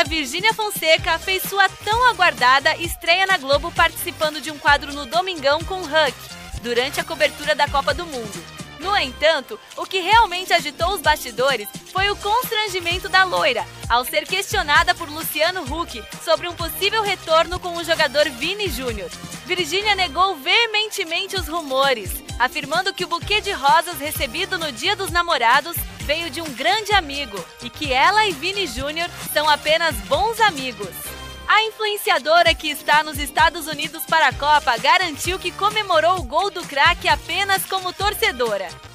Virgínia Fonseca fez sua tão aguardada estreia na Globo participando de um quadro no Domingão com Huck, durante a cobertura da Copa do Mundo. No entanto, o que realmente agitou os bastidores foi o constrangimento da loira, ao ser questionada por Luciano Huck sobre um possível retorno com o jogador Vini Júnior. Virgínia negou veementemente os rumores, afirmando que o buquê de rosas recebido no Dia dos Namorados veio de um grande amigo e que ela e Vini Júnior são apenas bons amigos. A influenciadora que está nos Estados Unidos para a Copa garantiu que comemorou o gol do craque apenas como torcedora.